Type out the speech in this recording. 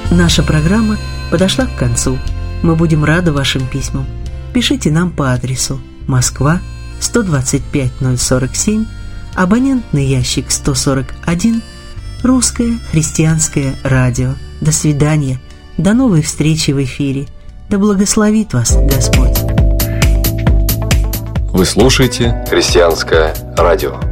Наша программа подошла к концу. Мы будем рады вашим письмам. Пишите нам по адресу: Москва, 125-047, абонентный ящик 141, Русское христианское радио. До свидания. До новой встречи в эфире. Да благословит вас Господь. Вы слушаете «Христианское радио».